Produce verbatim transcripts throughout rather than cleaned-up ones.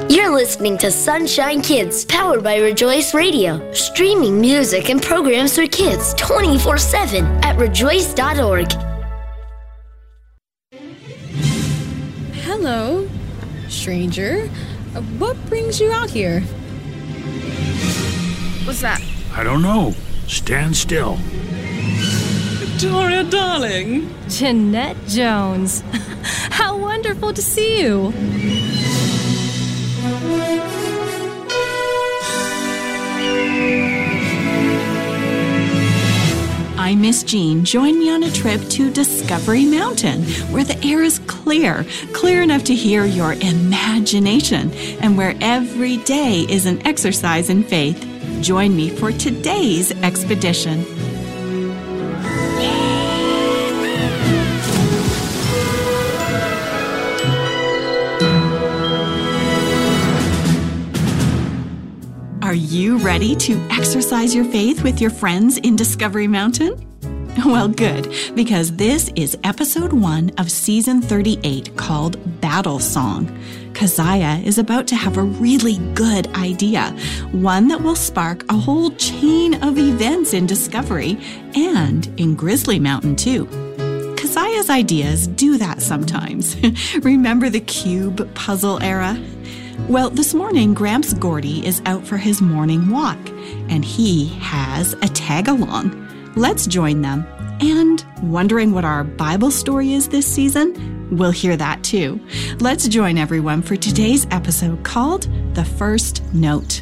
You're listening to Sunshine Kids, powered by Rejoice Radio, streaming music and programs for kids twenty-four seven at rejoice dot org. Hello, stranger. Uh, what brings you out here? What's that? I don't know. Stand still. Victoria, darling. Jeanette Jones. How wonderful to see you. I'm Miss Jean. Join me on a trip to Discovery Mountain, where the air is clear, clear enough to hear your imagination, and where every day is an exercise in faith. Join me for today's expedition. Are you ready to exercise your faith with your friends in Discovery Mountain? Well, good, because this is episode one of season thirty-eight called Battle Song. Keziah is about to have a really good idea, one that will spark a whole chain of events in Discovery and in Grizzly Mountain, too. Keziah's ideas do that sometimes. Remember the cube puzzle era? Well, this morning, Gramps Gordy is out for his morning walk, and he has a tag-along. Let's join them. And wondering what our Bible story is this season? We'll hear that too. Let's join everyone for today's episode called The First Note.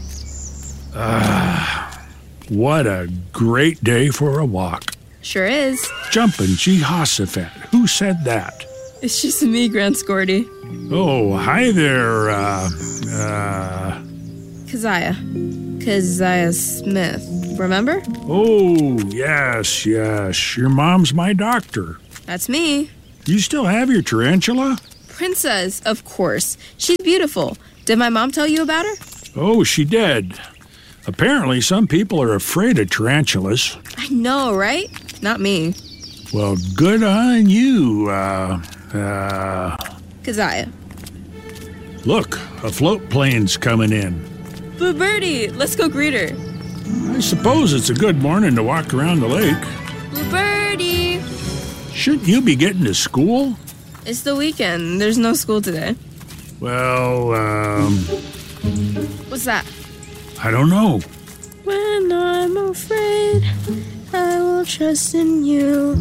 Ah, what a great day for a walk. Sure is. Jumpin' Jehoshaphat. Who said that? It's just me, Gramps Gordy. Oh, hi there, uh, uh... Keziah. Keziah Smith. Remember? Oh, yes, yes. Your mom's my doctor. That's me. You still have your tarantula? Princess, of course. She's beautiful. Did my mom tell you about her? Oh, she did. Apparently, some people are afraid of tarantulas. I know, right? Not me. Well, good on you, uh, uh... Keziah. Look, a float plane's coming in. Blue Birdie, let's go greet her. I suppose it's a good morning to walk around the lake. Blue Birdie. Shouldn't you be getting to school? It's the weekend. There's no school today. Well, um... What's that? I don't know. When I'm afraid, I will trust in you.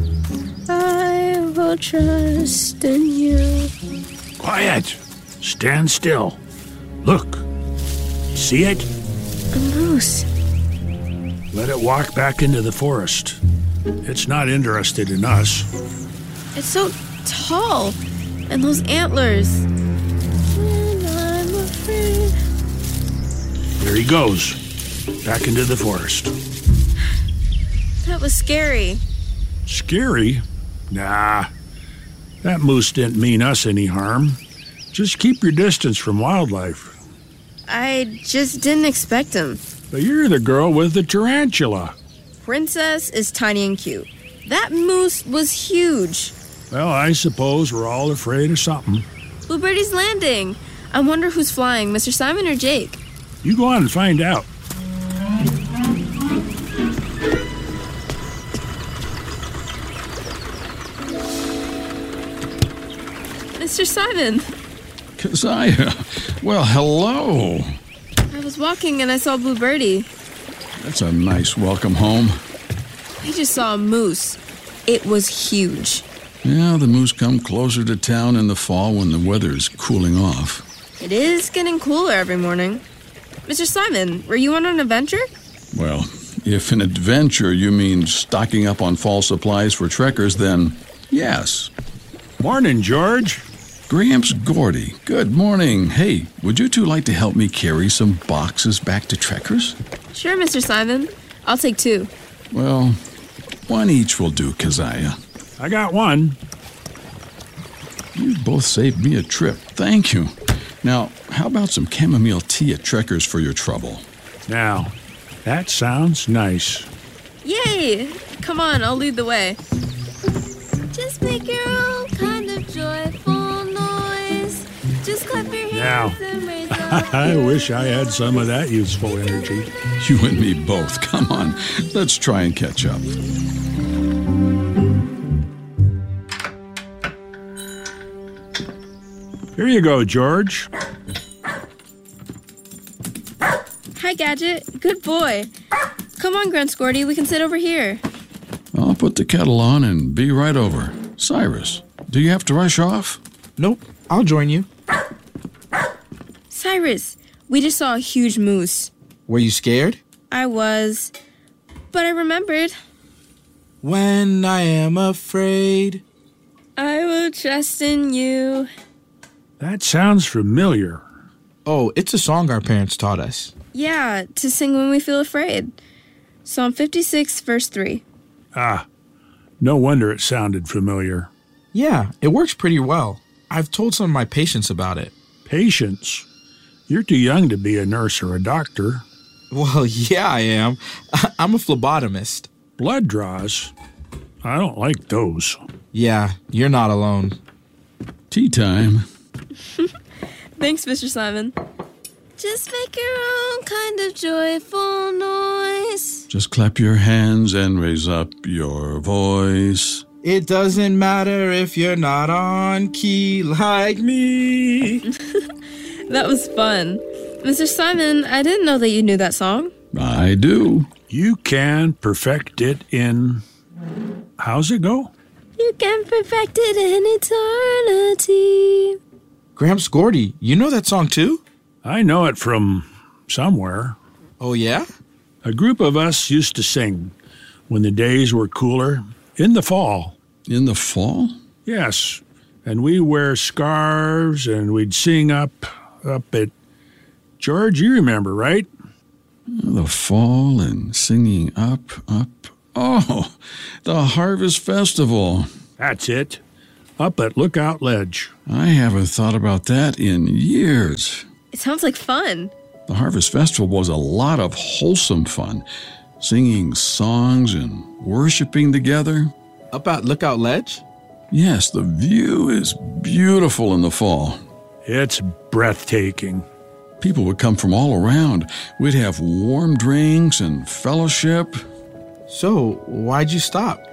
I will trust in you. Quiet. Stand still. Look. See it? A moose. Let it walk back into the forest. It's not interested in us. It's so tall. And those antlers. When I'm afraid. There he goes. Back into the forest. That was scary. Scary? Nah. That moose didn't mean us any harm. Just keep your distance from wildlife. I just didn't expect him. But you're the girl with the tarantula. Princess is tiny and cute. That moose was huge. Well, I suppose we're all afraid of something. Blue Birdie's landing. I wonder who's flying, Mister Simon or Jake? You go on and find out. Mister Simon. Keziah, well, hello. I was walking and I saw Blue Birdie. That's a nice welcome home. I just saw a moose. It was huge. Yeah, the moose come closer to town in the fall when the weather is cooling off. It is getting cooler every morning. Mister Simon, were you on an adventure? Well, if an adventure you mean stocking up on fall supplies for trekkers, then yes. Morning, George. Gramps Gordy, good morning. Hey, would you two like to help me carry some boxes back to trekkers? Sure, Mister Simon. I'll take two. Well, one each will do, Keziah. I got one. You both saved me a trip. Thank you. Now, how about some chamomile tea at Trekkers for your trouble? Now, that sounds nice. Yay! Come on, I'll lead the way. Just make your own kind of joyful noise. Just clap your hands now, and raise I wish I had some of that useful energy. You and me both. Come on, let's try and catch up. Here you go, George. Hi, Gadget. Good boy. Come on, Grunt Squirty, we can sit over here. I'll put the kettle on and be right over. Cyrus, do you have to rush off? Nope, I'll join you. Cyrus, we just saw a huge moose. Were you scared? I was, but I remembered. When I am afraid. I will trust in you. That sounds familiar. Oh, it's a song our parents taught us. Yeah, to sing when we feel afraid. Psalm fifty-six, verse three. Ah, no wonder it sounded familiar. Yeah, it works pretty well. I've told some of my patients about it. Patience? You're too young to be a nurse or a doctor. Well, yeah, I am. I'm a phlebotomist. Blood draws? I don't like those. Yeah, you're not alone. Tea time. Thanks, Mister Simon. Just make your own kind of joyful noise. Just clap your hands and raise up your voice. It doesn't matter if you're not on key like me. That was fun. Mister Simon, I didn't know that you knew that song. I do. You can perfect it in... How's it go? You can perfect it in eternity. Gramps Gordy, you know that song too? I know it from somewhere. Oh, yeah? A group of us used to sing when the days were cooler in the fall. In the fall? Yes, and we wear scarves and we'd sing up, up at... George, you remember, right? The fall and singing up, up. Oh, the Harvest Festival. That's it. Up at Lookout Ledge. I haven't thought about that in years. It sounds like fun. The Harvest Festival was a lot of wholesome fun. Singing songs and worshiping together. Up at Lookout Ledge? Yes, the view is beautiful in the fall. It's breathtaking. People would come from all around. We'd have warm drinks and fellowship. So, why'd you stop?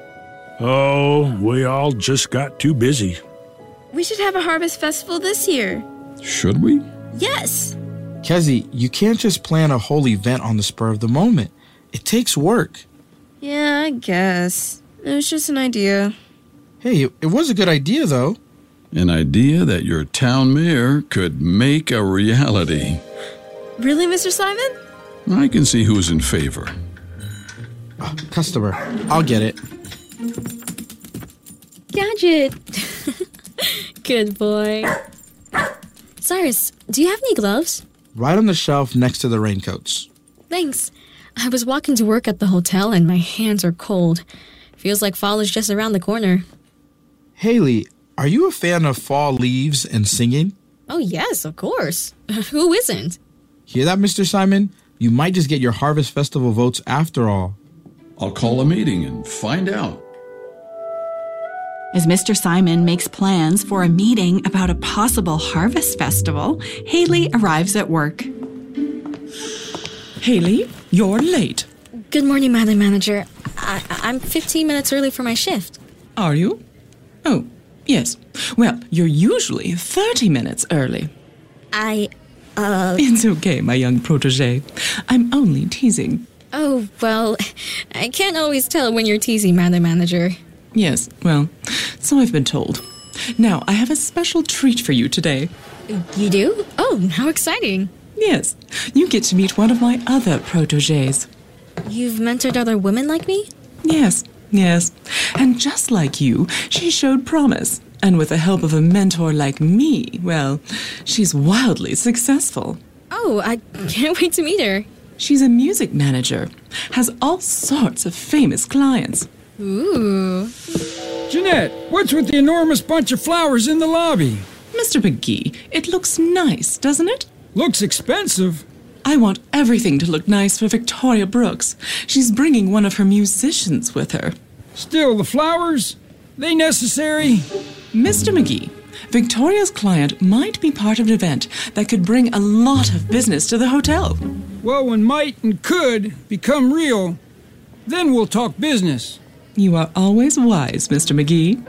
Oh, we all just got too busy. We should have a harvest festival this year. Should we? Yes. Kezzy, you can't just plan a whole event on the spur of the moment. It takes work. Yeah, I guess. It was just an idea. Hey, it, it was a good idea, though. An idea that your town mayor could make a reality. Really, Mister Simon? I can see who's in favor. Uh, customer, I'll get it. Gadget. Good boy. Cyrus, do you have any gloves? Right on the shelf next to the raincoats. Thanks. I was walking to work at the hotel and my hands are cold. Feels like fall is just around the corner. Haley, are you a fan of fall leaves and singing? Oh, yes, of course. Who isn't? Hear that, Mister Simon? You might just get your Harvest Festival votes after all. I'll call a meeting and find out. As Mister Simon makes plans for a meeting about a possible harvest festival, Haley arrives at work. Haley, you're late. Good morning, Madam Manager. I- I'm fifteen minutes early for my shift. Are you? Oh, yes. Well, you're usually thirty minutes early. I, uh... It's okay, my young protege. I'm only teasing. Oh, well, I can't always tell when you're teasing, Madam Manager. Yes, well, so I've been told. Now, I have a special treat for you today. You do? Oh, how exciting. Yes, you get to meet one of my other proteges. You've mentored other women like me? Yes, yes. And just like you, she showed promise. And with the help of a mentor like me, well, she's wildly successful. Oh, I can't wait to meet her. She's a music manager, has all sorts of famous clients. Ooh. Jeanette, what's with the enormous bunch of flowers in the lobby? Mister McGee, it looks nice, doesn't it? Looks expensive. I want everything to look nice for Victoria Brooks. She's bringing one of her musicians with her. Still, the flowers? They necessary? Mister McGee, Victoria's client might be part of an event that could bring a lot of business to the hotel. Well, when might and could become real, then we'll talk business. You are always wise, Mister McGee.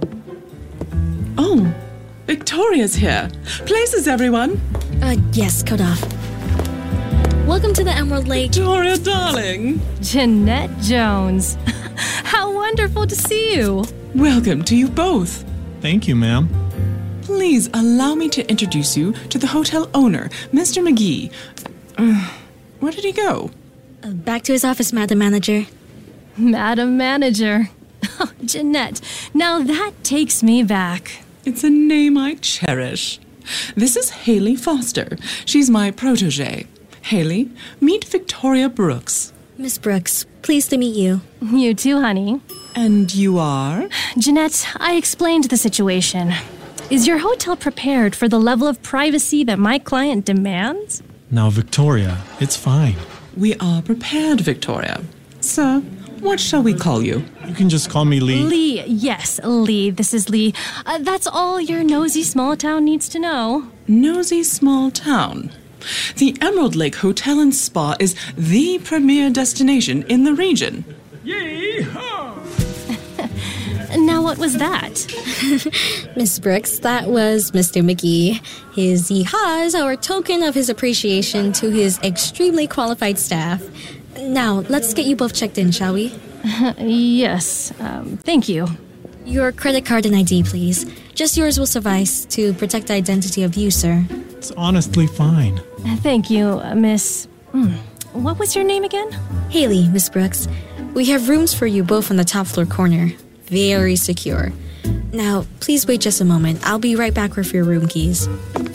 Oh, Victoria's here. Places, everyone. Uh, yes, cut off. Welcome to the Emerald Lake. Victoria, darling. Jeanette Jones. How wonderful to see you. Welcome to you both. Thank you, ma'am. Please allow me to introduce you to the hotel owner, Mister McGee. Uh, where did he go? Uh, back to his office, Madam Manager. Madam Manager. Oh, Jeanette, now that takes me back. It's a name I cherish. This is Haley Foster. She's my protege. Haley, meet Victoria Brooks. Miss Brooks, pleased to meet you. You too, honey. And you are? Jeanette, I explained the situation. Is your hotel prepared for the level of privacy that my client demands? Now, Victoria, it's fine. We are prepared, Victoria. Sir, what shall we call you? You can just call me Lee. Lee, yes, Lee. This is Lee. Uh, that's all your nosy small town needs to know. Nosy small town. The Emerald Lake Hotel and Spa is the premier destination in the region. Yee-haw! Now, what was that? Miss Brooks, that was Mister McGee. His yeehaw is our token of his appreciation to his extremely qualified staff. Now, let's get you both checked in, shall we? Yes, um, thank you. Your credit card and I D, please. Just yours will suffice to protect the identity of you, sir. It's honestly fine. Thank you, uh, Miss... Mm, what was your name again? Haley, Miss Brooks. We have rooms for you both on the top floor corner. Very secure. Now, please wait just a moment. I'll be right back with your room keys.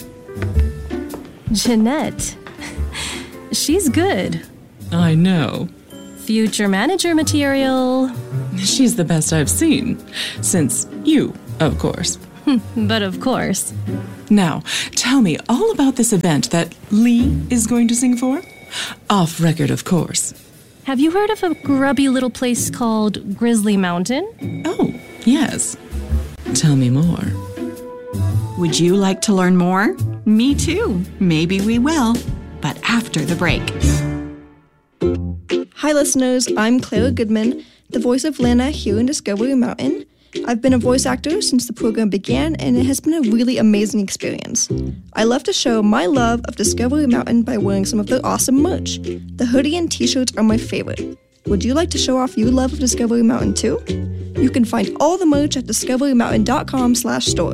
Jeanette. She's good. I know. Future manager material. She's the best I've seen. Since you, of course. But of course. Now, tell me all about this event that Lee is going to sing for. Off record, of course. Have you heard of a grubby little place called Grizzly Mountain? Oh, yes. Tell me more. Would you like to learn more? Me too. Maybe we will. But after the break. Hi, listeners. I'm Clara Goodman, the voice of Lana here in Discovery Mountain. I've been a voice actor since the program began, and it has been a really amazing experience. I love to show my love of Discovery Mountain by wearing some of their awesome merch. The hoodie and t-shirts are my favorite. Would you like to show off your love of Discovery Mountain too? You can find all the merch at discovery mountain dot com slash store.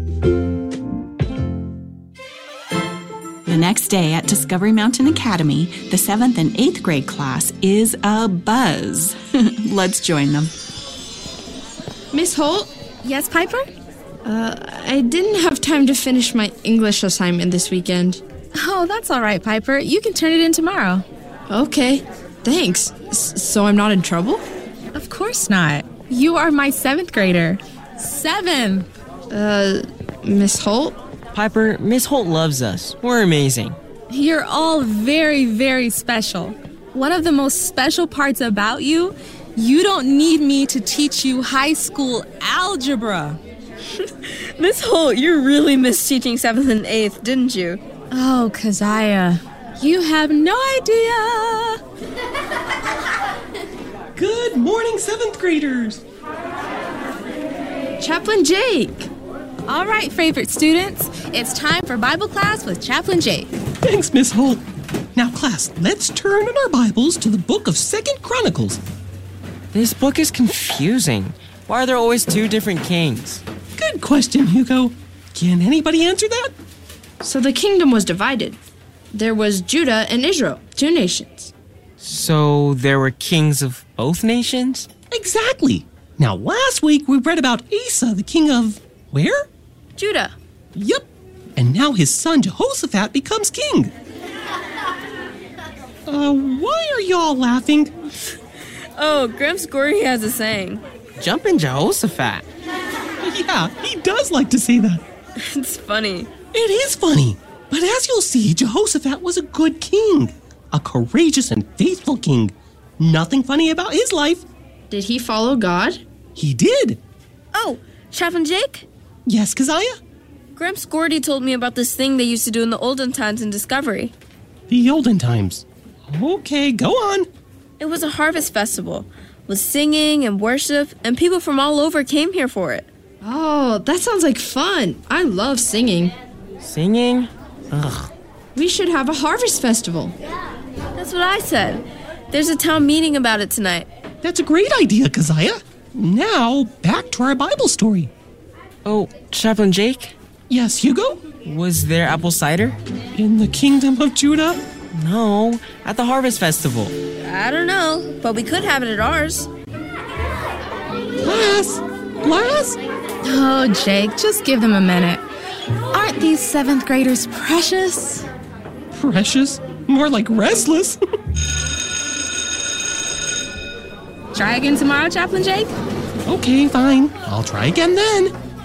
The next day at Discovery Mountain Academy, the seventh and eighth grade class is a buzz. Let's join them. Miss Holt? Yes, Piper? Uh, I didn't have time to finish my English assignment this weekend. Oh, that's all right, Piper. You can turn it in tomorrow. Okay, thanks. S- so I'm not in trouble? Of course not. You are my seventh grader. Seventh! Uh, Miss Holt? Piper, Miss Holt loves us. We're amazing. You're all very, very special. One of the most special parts about you, you don't need me to teach you high school algebra. Miss Holt, you really missed teaching seventh and eighth, didn't you? Oh, Keziah, you have no idea. Good morning, seventh graders. Chaplain Jake. All right, favorite students, it's time for Bible class with Chaplain Jake. Thanks, Miss Holt. Now, class, let's turn in our Bibles to the book of Second Chronicles. This book is confusing. Why are there always two different kings? Good question, Hugo. Can anybody answer that? So the kingdom was divided. There was Judah and Israel, two nations. So there were kings of both nations? Exactly. Now, last week we read about Asa, the king of... where? Judah. Yep. And now his son Jehoshaphat becomes king. Uh, why are y'all laughing? Oh, Gramps Gorey has a saying. Jumpin' Jehoshaphat. Yeah, he does like to say that. It's funny. It is funny. But as you'll see, Jehoshaphat was a good king. A courageous and faithful king. Nothing funny about his life. Did he follow God? He did. Oh, Chaplain Jake? Yes, Keziah? Gramps Gordy told me about this thing they used to do in the olden times in Discovery. The olden times. Okay, go on. It was a harvest festival with singing and worship, and people from all over came here for it. Oh, that sounds like fun. I love singing. Singing? Ugh. We should have a harvest festival. That's what I said. There's a town meeting about it tonight. That's a great idea, Keziah. Now, back to our Bible story. Oh, Chaplain Jake? Yes, Hugo? Was there apple cider? In the kingdom of Judah? No, at the harvest festival. I don't know, but we could have it at ours. Glass! Glass! Oh, Jake, just give them a minute. Aren't these seventh graders precious? Precious? More like restless. Try again tomorrow, Chaplain Jake? Okay, fine. I'll try again then.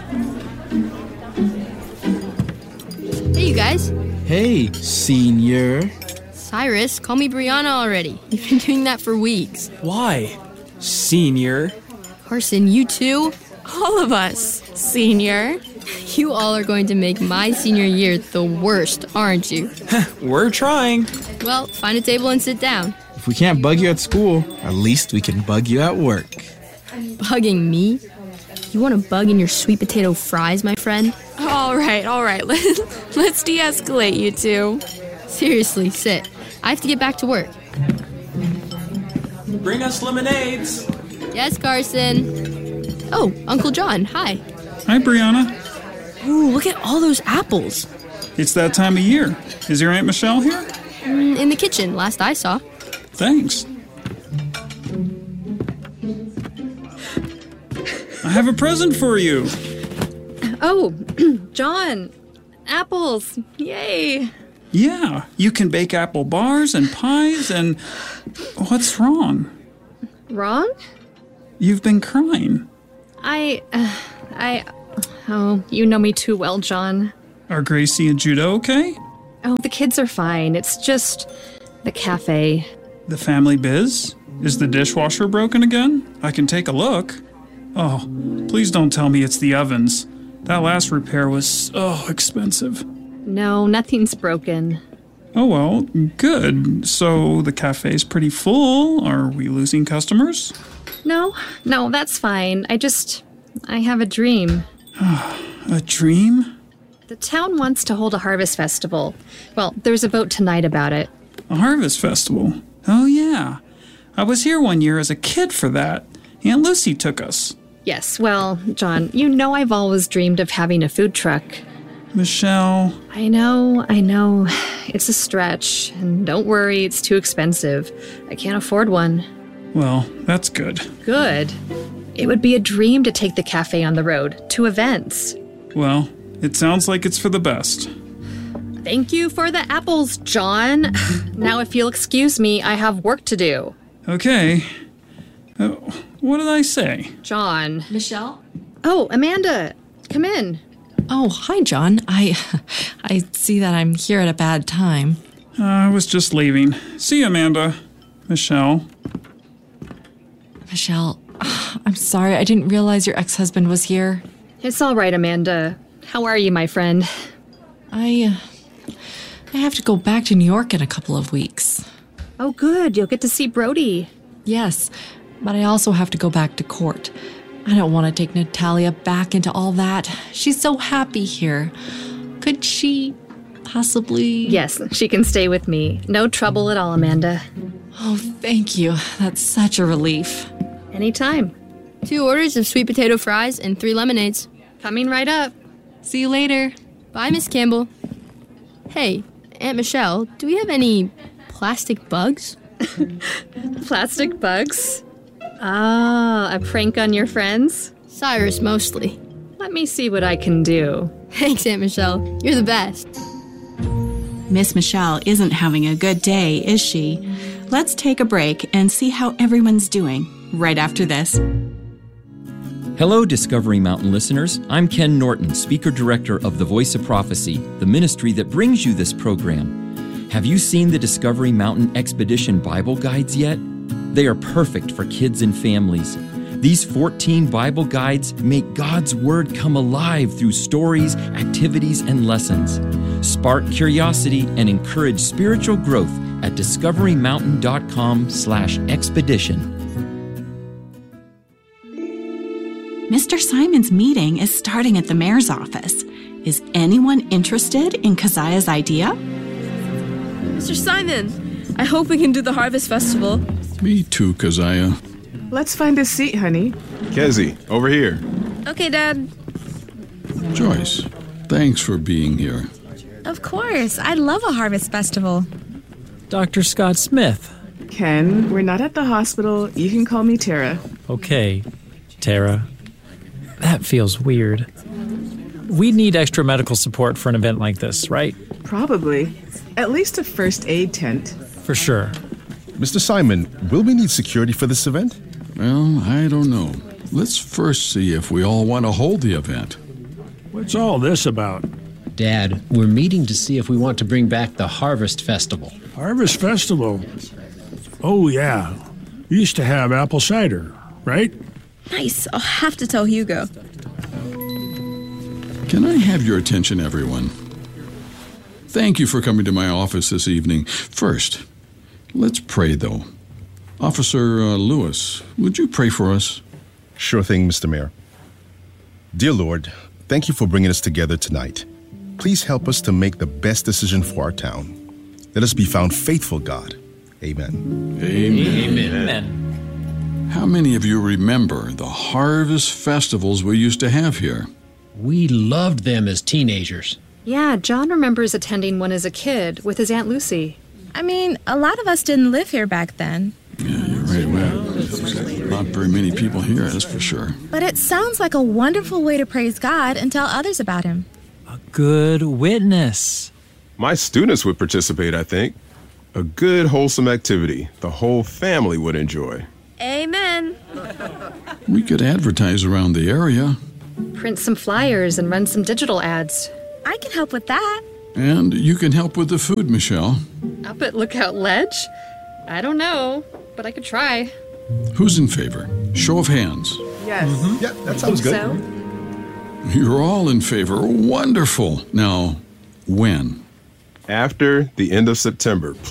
Hey, you guys. Hey, senior. Cyrus, call me Brianna already. You've been doing that for weeks. Why? Senior. Carson, you too? All of us, senior. You all are going to make my senior year the worst, aren't you? We're trying. Well, find a table and sit down. If we can't bug you at school, at least we can bug you at work. Bugging me? You want to bug in your sweet potato fries, my friend? All right, all right. Let's de-escalate, you two. Seriously, sit. I have to get back to work. Bring us lemonades. Yes, Carson. Oh, Uncle John, hi. Hi, Brianna. Ooh, look at all those apples. It's that time of year. Is your Aunt Michelle here? Mm, in the kitchen, last I saw. Thanks. I have a present for you. Oh, John. Apples. Yay. Yeah, you can bake apple bars and pies and... What's wrong? Wrong? You've been crying. I... Uh, I... Oh, you know me too well, John. Are Gracie and Judah okay? Oh, the kids are fine. It's just the cafe. The family biz? Is the dishwasher broken again? I can take a look. Oh, please don't tell me it's the ovens. That last repair was so expensive. No, nothing's broken. Oh, well, good. So the cafe's pretty full. Are we losing customers? No, no, that's fine. I just... I have a dream. A dream? The town wants to hold a harvest festival. Well, there's a vote tonight about it. A harvest festival? Oh, yeah. I was here one year as a kid for that. Aunt Lucy took us. Yes, well, John, you know I've always dreamed of having a food truck. Michelle. I know, I know. It's a stretch. And don't worry, it's too expensive. I can't afford one. Well, that's good. Good. It would be a dream to take the cafe on the road, to events. Well, it sounds like it's for the best. Thank you for the apples, John. Now, if you'll excuse me, I have work to do. Okay. Uh, what did I say? John. Michelle? Oh, Amanda. Come in. Oh, hi, John. I I see that I'm here at a bad time. Uh, I was just leaving. See you, Amanda. Michelle. Michelle, I'm sorry. I didn't realize your ex-husband was here. It's all right, Amanda. How are you, my friend? I, uh, I have to go back to New York in a couple of weeks. Oh, good. You'll get to see Brody. Yes, but I also have to go back to court. I don't want to take Natalia back into all that. She's so happy here. Could she possibly... Yes, she can stay with me. No trouble at all, Amanda. Oh, thank you. That's such a relief. Anytime. Two orders of sweet potato fries and three lemonades. Coming right up. See you later. Bye, Miss Campbell. Hey, Aunt Michelle, do we have any plastic bugs? Plastic bugs? Ah, a prank on your friends? Cyrus, mostly. Let me see what I can do. Thanks, Aunt Michelle. You're the best. Miss Michelle isn't having a good day, is she? Let's take a break and see how everyone's doing right after this. Hello, Discovery Mountain listeners. I'm Ken Norton, Speaker Director of The Voice of Prophecy, the ministry that brings you this program. Have you seen the Discovery Mountain Expedition Bible Guides yet? They are perfect for kids and families. These fourteen Bible guides make God's Word come alive through stories, activities, and lessons. Spark curiosity and encourage spiritual growth at discoverymountain.com slash expedition. Mister Simon's meeting is starting at the mayor's office. Is anyone interested in Keziah's idea? Mister Simon, I hope we can do the Harvest Festival. Me too, Keziah. Let's find a seat, honey. Kezi, over here. Okay, Dad. Joyce, thanks for being here. Of course. I love a harvest festival. Doctor Scott Smith. Ken, we're not at the hospital. You can call me Tara. Okay, Tara. That feels weird. We need extra medical support for an event like this, right? Probably. At least a first aid tent. For sure. Mister Simon, will we need security for this event? Well, I don't know. Let's first see if we all want to hold the event. What's all this about? Dad, we're meeting to see if we want to bring back the Harvest Festival. Harvest Festival? Oh, yeah. We used to have apple cider, right? Nice. I'll have to tell Hugo. Can I have your attention, everyone? Thank you for coming to my office this evening. First, let's pray, though. Officer uh, Lewis, would you pray for us? Sure thing, Mister Mayor. Dear Lord, thank you for bringing us together tonight. Please help us to make the best decision for our town. Let us be found faithful, God. Amen. Amen. Amen. How many of you remember the harvest festivals we used to have here? We loved them as teenagers. Yeah, John remembers attending one as a kid with his Aunt Lucy. I mean, a lot of us didn't live here back then. Yeah, you're right. Well, not very many people here, that's for sure. But it sounds like a wonderful way to praise God and tell others about Him. A good witness. My students would participate, I think. A good, wholesome activity the whole family would enjoy. Amen. We could advertise around the area. Print some flyers and run some digital ads. I can help with that. And you can help with the food, Michelle. Up at Lookout Ledge? I don't know, but I could try. Who's in favor? Show of hands. Yes. Mm-hmm. Yeah, that sounds good. So? You're all in favor. Wonderful. Now, when? After the end of September.